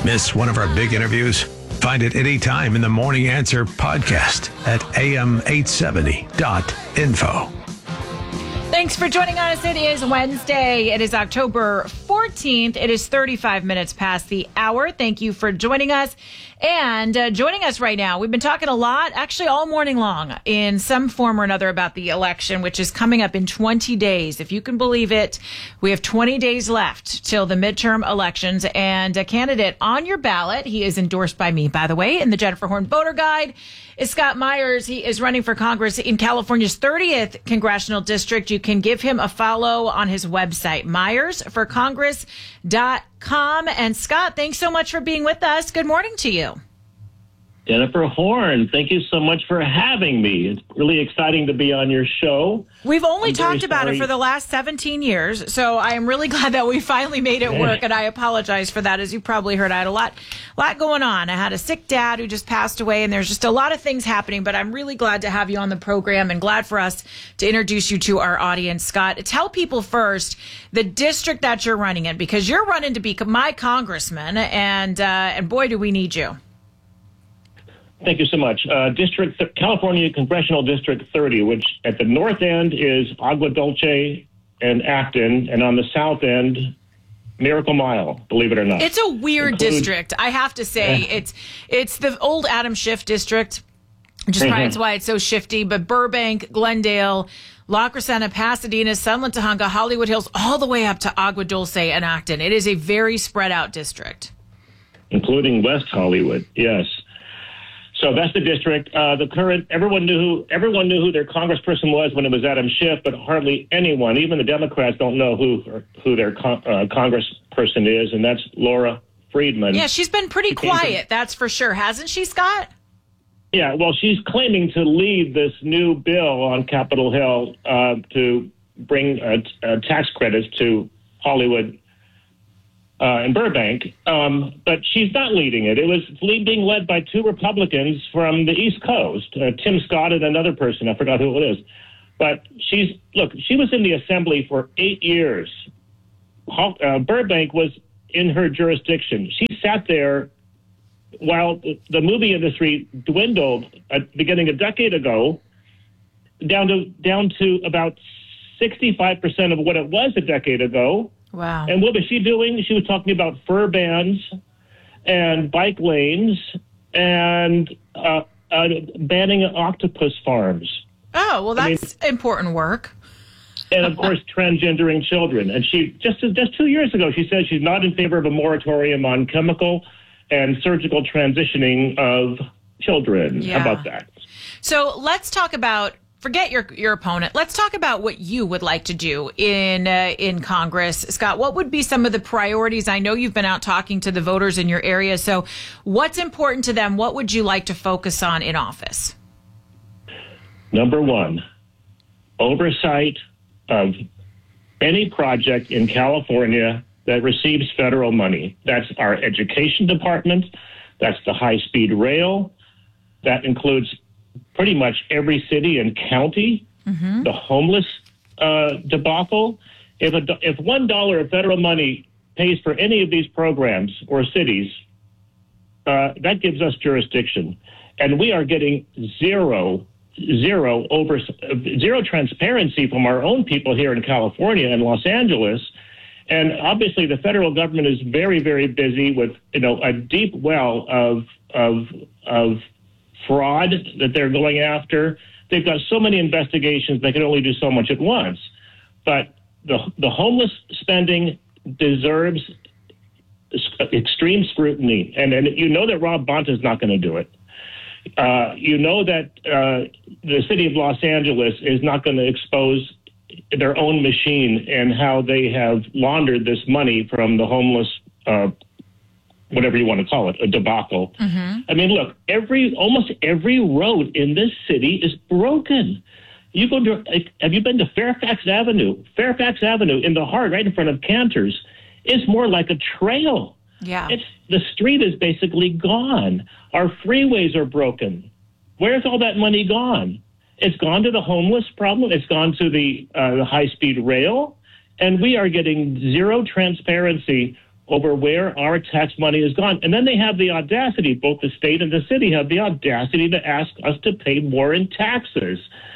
Miss one of our big interviews? Find it anytime in the Morning Answer podcast at am870.info. Thanks for joining us. It is Wednesday. It is October 14th. It is 35 minutes past the hour. Thank you for joining us. And joining us right now, we've been talking a lot, actually all morning long, in some form or another about the election, which is coming up in 20 days. If you can believe it, we have 20 days left till the midterm elections. And a candidate on your ballot, he is endorsed by me, by the way, in the Jennifer Horn Voter Guide, is Scott Myers. He is running for Congress in California's 30th Congressional District. You can give him a follow on his website, myersforcongress.com. And Scott, thanks so much for being with us. Good morning to you. Jennifer Horn, thank you so much for having me. It's really exciting to be on your show. We've only talked about it for the last 17 years, so I am really glad that we finally made it work, and I apologize for that. As you probably heard, I had a lot going on. I had a sick dad who just passed away, and there's just a lot of things happening, but I'm really glad to have you on the program and glad for us to introduce you to our audience. Scott, tell people first the district that you're running in, because you're running to be my congressman, and boy, do we need you. Thank you so much. California Congressional District 30, which at the north end is Agua Dulce and Acton, and on the south end, Miracle Mile, believe it or not. It's a weird district, I have to say. It's the old Adam Schiff district, which is probably why it's so shifty, but Burbank, Glendale, La Crescenta, Pasadena, Sunland, Tujunga, Hollywood Hills, all the way up to Agua Dulce and Acton. It is a very spread out district. Including West Hollywood, yes. So that's the district. Everyone knew who their congressperson was when it was Adam Schiff, but hardly anyone, even the Democrats, don't know who their congressperson is, and that's Laura Friedman. Yeah, she's been pretty quiet, that's for sure, hasn't she, Scott? Yeah, well, she's claiming to lead this new bill on Capitol Hill to bring tax credits to Hollywood in Burbank, but she's not leading it. It was being led by two Republicans from the East Coast, Tim Scott and another person. I forgot who it is. But she was in the Assembly for 8 years. Burbank was in her jurisdiction. She sat there while the movie industry dwindled at the beginning a decade ago down to about 65% of what it was a decade ago. Wow. And what was she doing? She was talking about fur bans and bike lanes and banning octopus farms. Oh, well, that's important work. And, of course, transgendering children. And she just 2 years ago, she said she's not in favor of a moratorium on chemical and surgical transitioning of children. Yeah. How about that? So let's talk about, forget your opponent. Let's talk about what you would like to do in Congress. Scott, what would be some of the priorities? I know you've been out talking to the voters in your area. So what's important to them? What would you like to focus on in office? Number one, oversight of any project in California that receives federal money. That's our education department. That's the high-speed rail. That includes pretty much every city and county. Mm-hmm. The homeless debacle. If $1 of federal money pays for any of these programs or cities, that gives us jurisdiction. And we are getting zero transparency from our own people here in California and Los Angeles. And obviously the federal government is very, very busy with, a deep well of fraud that they're going after. They've got so many investigations, they can only do so much at once. But the homeless spending deserves extreme scrutiny. And you know that Rob Bonta is not going to do it. You know that the city of Los Angeles is not going to expose their own machine and how they have laundered this money from the homeless, whatever you want to call it, a debacle. Mm-hmm. I mean, look, almost every road in this city is broken. You go to, have you been to Fairfax Avenue? Fairfax Avenue in the heart, right in front of Cantor's, is more like a trail. Yeah. The street is basically gone. Our freeways are broken. Where's all that money gone? It's gone to the homeless problem. It's gone to the high-speed rail. And we are getting zero transparency over where our tax money has gone. And then they have the audacity, both the state and the city have the audacity to ask us to pay more in taxes.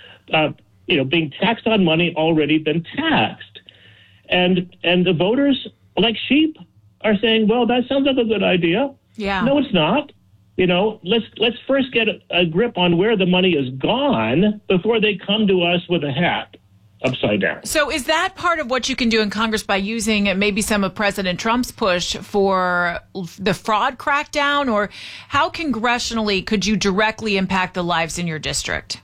Being taxed on money already been taxed. And the voters, like sheep, are saying, well, that sounds like a good idea. Yeah. No, it's not. Let's first get a grip on where the money is gone before they come to us with a hat upside down. So is that part of what you can do in Congress by using maybe some of President Trump's push for the fraud crackdown? Or how congressionally could you directly impact the lives in your district?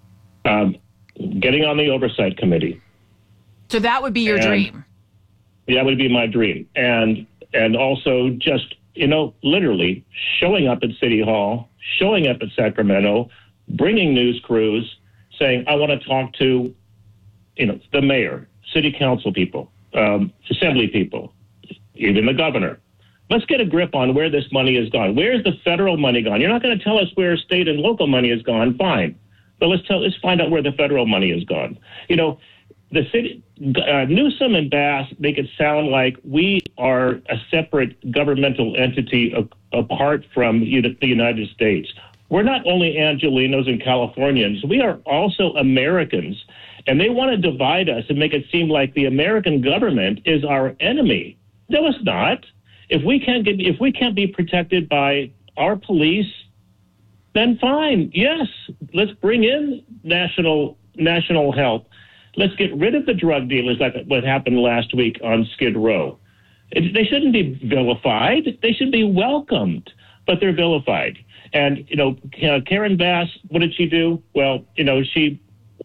Getting on the oversight committee. So that would be your dream. That would be my dream. And also just, literally showing up at City Hall, showing up at Sacramento, bringing news crews, saying, I want to talk to the mayor, city council people, assembly people, even the governor. Let's get a grip on where this money has gone. Where's the federal money gone? You're not going to tell us where state and local money has gone. Fine. But let's find out where the federal money has gone. The city, Newsom and Bass make it sound like we are a separate governmental entity apart from the United States. We're not only Angelenos and Californians. We are also Americans. And they want to divide us and make it seem like the American government is our enemy. No, it's not. If we can't be protected by our police, then fine. Yes, let's bring in national help. Let's get rid of the drug dealers, like what happened last week on Skid Row. They shouldn't be vilified. They should be welcomed, but they're vilified. And Karen Bass, what did she do? Well, she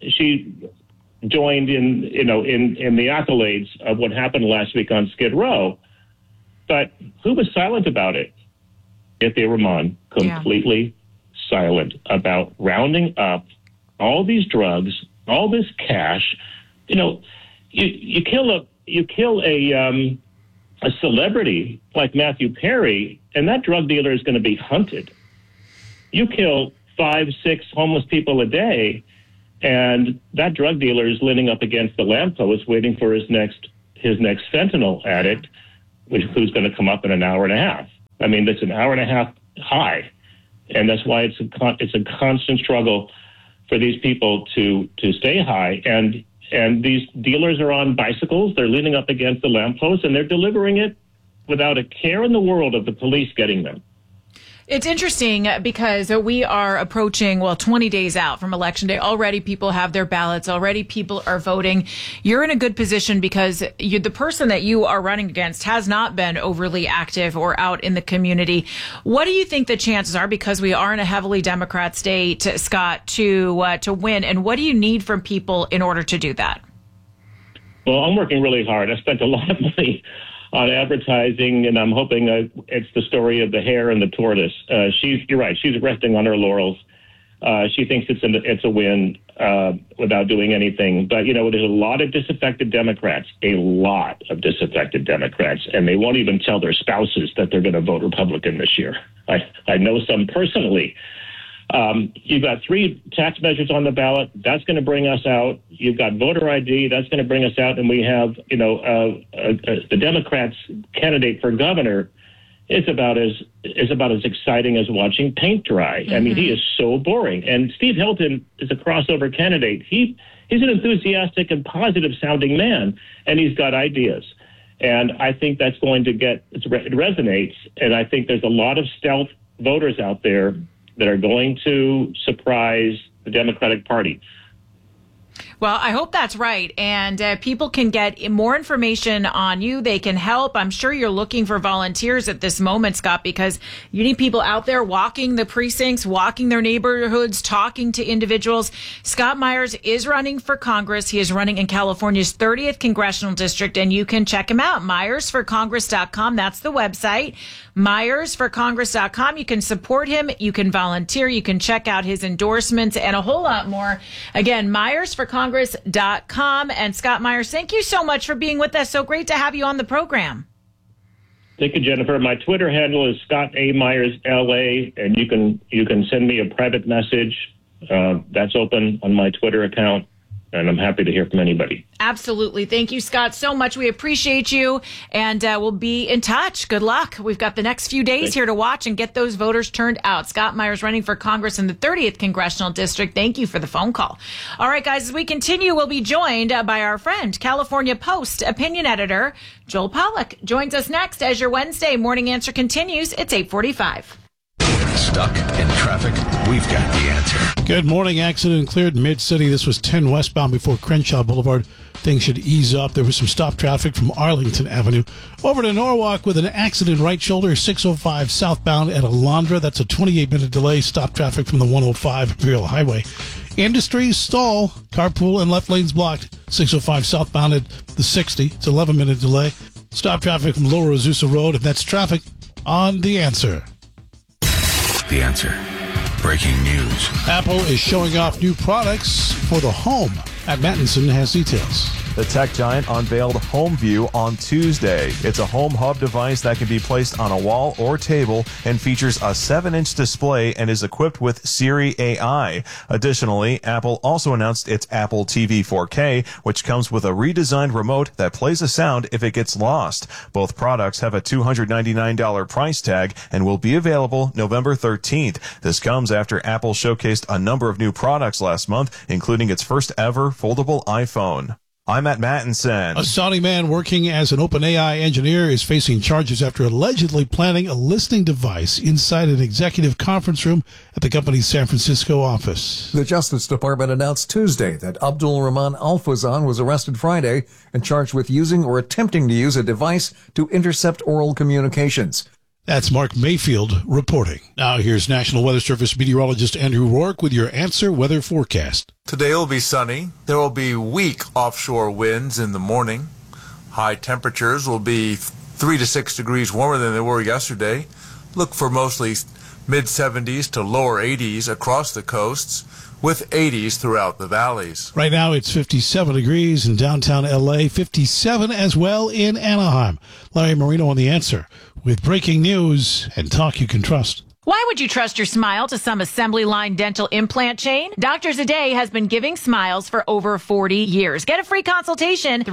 joined in the accolades of what happened last week on Skid Row. But who was silent about it? Yet Rahman, completely silent about rounding up all these drugs, all this cash. You kill a celebrity like Matthew Perry, and that drug dealer is going to be hunted. You kill 5-6 homeless people a day, and that drug dealer is leaning up against the lamppost waiting for his next fentanyl addict, who's going to come up in an hour and a half. I mean, that's an hour and a half high, and that's why it's a constant struggle for these people to stay high. And these dealers are on bicycles. They're leaning up against the lamppost, and they're delivering it without a care in the world of the police getting them. It's interesting because we are approaching, 20 days out from Election Day. Already people have their ballots. Already people are voting. You're in a good position because the person that you are running against has not been overly active or out in the community. What do you think the chances are, because we are in a heavily Democrat state, Scott, to win? And what do you need from people in order to do that? Well, I'm working really hard. I spent a lot of money on advertising, and I'm hoping it's the story of the hare and the tortoise. You're right. She's resting on her laurels. She thinks it's a win without doing anything. But, there's a lot of disaffected Democrats, and they won't even tell their spouses that they're going to vote Republican this year. I know some personally. You've got 3 tax measures on the ballot. That's going to bring us out. You've got voter ID. That's going to bring us out. And we have, the Democrats' candidate for governor is about as exciting as watching paint dry. Mm-hmm. I mean, he is so boring. And Steve Hilton is a crossover candidate. He's an enthusiastic and positive sounding man, and he's got ideas. And I think that's going to it resonates. And I think there's a lot of stealth voters out there that are going to surprise the Democratic Party. Well, I hope that's right. And people can get more information on you. They can help. I'm sure you're looking for volunteers at this moment, Scott, because you need people out there walking the precincts, walking their neighborhoods, talking to individuals. Scott Myers is running for Congress. He is running in California's 30th Congressional District, and you can check him out. MyersForCongress.com. That's the website. MyersForCongress.com. You can support him. You can volunteer. You can check out his endorsements and a whole lot more. Again, MyersForCongress.com. And Scott Myers, thank you so much for being with us. So great to have you on the program. Thank you, Jennifer. My Twitter handle is Scott A. Myers LA, and you can send me a private message. That's open on my Twitter account. and I'm happy to hear from anybody. Absolutely. Thank you, Scott, so much. We appreciate you, and we'll be in touch. Good luck. We've got the next few days here to watch and get those voters turned out. Scott Myers running for Congress in the 30th Congressional District. Thank you for the phone call. All right, guys, as we continue, we'll be joined by our friend, California Post opinion editor, Joel Pollack. Joins us next as your Wednesday morning answer continues. It's 8:45. Stuck in traffic? We've got the answer. Good morning. Accident cleared Mid-City. This was 10 westbound before Crenshaw Boulevard. Things should ease up. There was some stop traffic from Arlington Avenue. Over to Norwalk with an accident right shoulder, 605 southbound at Alondra. That's a 28-minute delay. Stop traffic from the 105 Imperial Highway. Industries stall. Carpool and left lanes blocked. 605 southbound at the 60. It's 11-minute delay. Stop traffic from Lower Azusa Road. And that's traffic on The Answer. The Answer. Breaking news. Apple is showing off new products for the home. Matt Mattinson has details. The tech giant unveiled HomeView on Tuesday. It's a home hub device that can be placed on a wall or table and features a 7-inch display and is equipped with Siri AI. Additionally, Apple also announced its Apple TV 4K, which comes with a redesigned remote that plays a sound if it gets lost. Both products have a $299 price tag and will be available November 13th. This comes after Apple showcased a number of new products last month, including its first ever foldable iPhone. I'm Matt Mattinson. A Saudi man working as an OpenAI engineer is facing charges after allegedly planting a listening device inside an executive conference room at the company's San Francisco office. The Justice Department announced Tuesday that Abdul Rahman Al-Fawzan was arrested Friday and charged with using or attempting to use a device to intercept oral communications. That's Mark Mayfield reporting. Now here's National Weather Service meteorologist Andrew Rourke with your Answer weather forecast. Today will be sunny. There will be weak offshore winds in the morning. High temperatures will be 3 to 6 degrees warmer than they were yesterday. Look for mostly mid-70s to lower 80s across the coasts, with 80s throughout the valleys. Right now it's 57 degrees in downtown L.A., 57 as well in Anaheim. Larry Marino on The Answer with breaking news and talk you can trust. Why would you trust your smile to some assembly line dental implant chain? Doctors A Day has been giving smiles for over 40 years. Get a free consultation,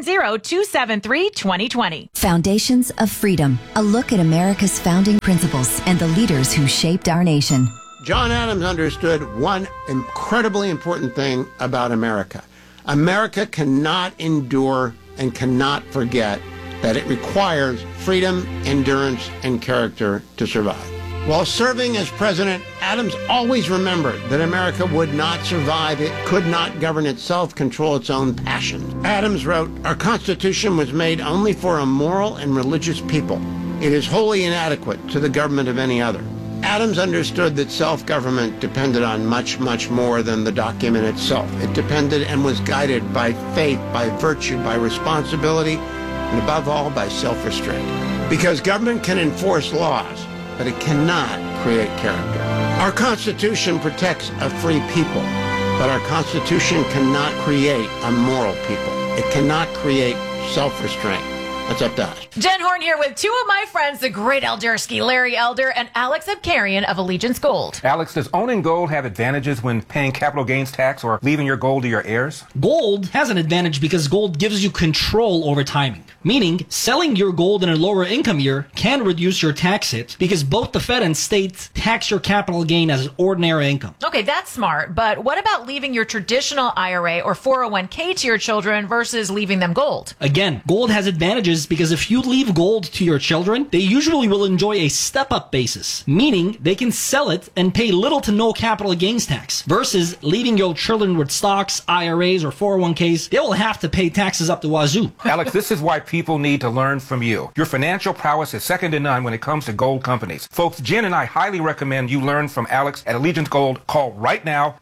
310-273-2020. Foundations of Freedom, a look at America's founding principles and the leaders who shaped our nation. John Adams understood one incredibly important thing about America. America cannot endure and cannot forget that it requires freedom, endurance, and character to survive. While serving as president, Adams always remembered that America would not survive. It could not govern itself, control its own passions. Adams wrote, "Our Constitution was made only for a moral and religious people. It is wholly inadequate to the government of any other." Adams understood that self-government depended on much, much more than the document itself. It depended and was guided by faith, by virtue, by responsibility, and above all, by self-restraint. Because government can enforce laws, but it cannot create character. Our Constitution protects a free people, but our Constitution cannot create a moral people. It cannot create self-restraint. That's up to us. Jen Horn here with two of my friends, the great Eldersky, Larry Elder, and Alex Abkarian of Allegiance Gold. Alex, does owning gold have advantages when paying capital gains tax or leaving your gold to your heirs? Gold has an advantage because gold gives you control over timing. Meaning, selling your gold in a lower income year can reduce your tax hit because both the Fed and states tax your capital gain as ordinary income. Okay, that's smart, but what about leaving your traditional IRA or 401k to your children versus leaving them gold? Again, gold has advantages because if you leave gold to your children, they usually will enjoy a step-up basis, meaning they can sell it and pay little to no capital gains tax, versus leaving your children with stocks, IRAs, or 401ks, they will have to pay taxes up the wazoo. Alex, this is why people need to learn from you. Your financial prowess is second to none when it comes to gold companies. Folks, Jen and I highly recommend you learn from Alex at Allegiance Gold. Call right now,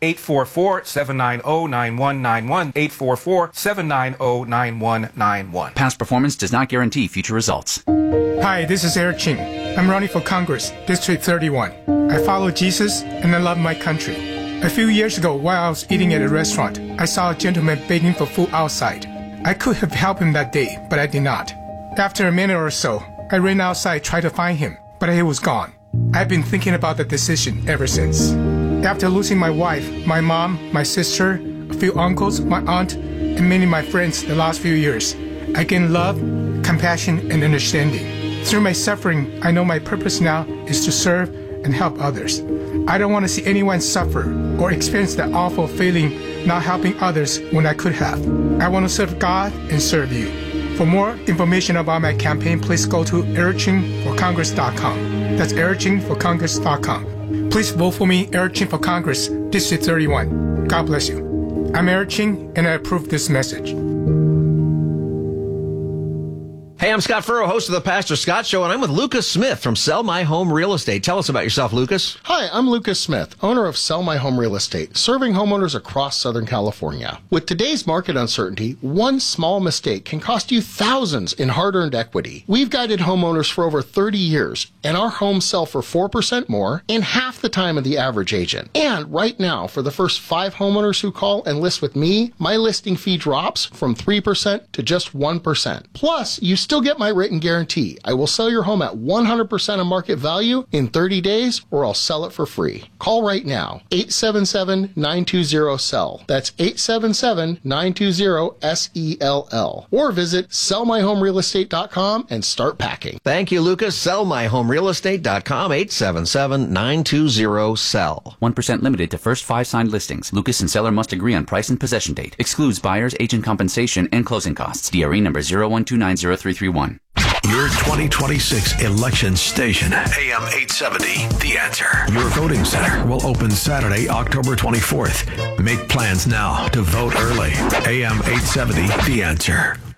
844-790-9191, 844-790-9191. Past performance does not guarantee future results. Hi, this is Eric Ching. I'm running for Congress, District 31. I follow Jesus and I love my country. A few years ago, while I was eating at a restaurant, I saw a gentleman begging for food outside. I could have helped him that day, but I did not. After a minute or so, I ran outside, tried to find him, but he was gone. I've been thinking about the decision ever since. After losing my wife, my mom, my sister, a few uncles, my aunt, and many of my friends the last few years. I gained love, compassion, and understanding. Through my suffering, I know my purpose now is to serve and help others. I don't want to see anyone suffer or experience that awful feeling not helping others when I could have. I want to serve God and serve you. For more information about my campaign, please go to erickchenforcongress.com. That's erickchenforcongress.com. Please vote for me, Eric Ching for Congress, District 31. God bless you. I'm Eric Ching, and I approve this message. Hey, I'm Scott Furrow, host of the Pastor Scott Show, and I'm with Lucas Smith from Sell My Home Real Estate. Tell us about yourself, Lucas. Hi, I'm Lucas Smith, owner of Sell My Home Real Estate, serving homeowners across Southern California. With today's market uncertainty, one small mistake can cost you thousands in hard-earned equity. We've guided homeowners for over 30 years, and our homes sell for 4% more in half the time of the average agent. And right now, for the first 5 homeowners who call and list with me, my listing fee drops from 3% to just 1%. Plus, you still get my written guarantee. I will sell your home at 100% of market value in 30 days, or I'll sell it for free. Call right now, 877-920-SELL. That's 877-920-SELL. Or visit sellmyhomerealestate.com and start packing. Thank you, Lucas. Sellmyhomerealestate.com, 877-920-SELL. 1% limited to first 5 signed listings. Lucas and seller must agree on price and possession date. Excludes buyer's agent compensation and closing costs. DRE number 01290331. Your 2026 election station, AM 870, The Answer. Your voting center will open Saturday, October 24th. Make plans now to vote early. AM 870, The Answer.